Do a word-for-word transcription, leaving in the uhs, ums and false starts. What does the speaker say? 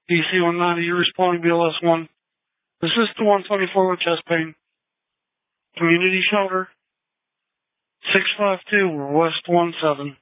D C one ninety, you're responding B L S one. This is the one twenty-four with chest pain. Community shelter. six five two West one seven.